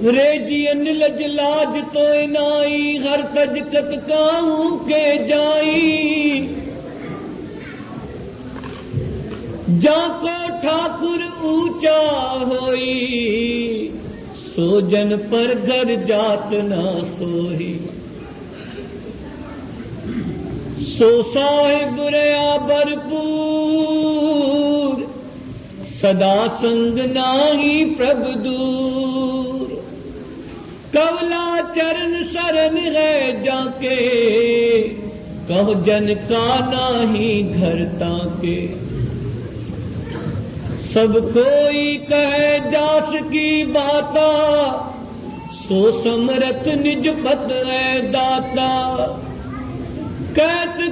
रेजियन लजलाज तो नाई हर तजकत काहू के जाई जाको ठाकुर ऊंचा होई सोजन पर घर जात ना सोही सो साहिब रया भरपूर सदा संग नाही प्रभु दूर कवला चरण शरण है जाके कह जन का नाही घर ताके सब कोई कहे जास की बाता सो समरथ निज पत है दाता कहत